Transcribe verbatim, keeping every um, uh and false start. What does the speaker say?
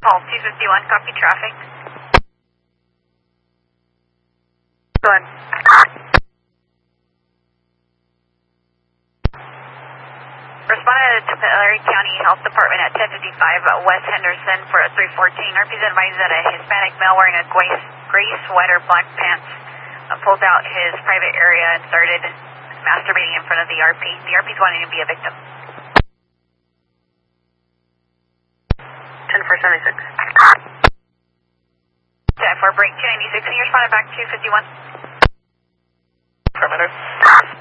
Call two fifty-one, copy traffic. Go ahead. Responded to the Larry County Health Department at ten fifty-five West Henderson for a three fourteen. R P's advised that a Hispanic male wearing a gray, gray sweater, black pants, uh, pulled out his private area and started masturbating in front of the R P. The R P's wanting to be a victim. ten four seventy-six. ten four, break two ninety-six. Can you respond back to fifty-one? Affirmative.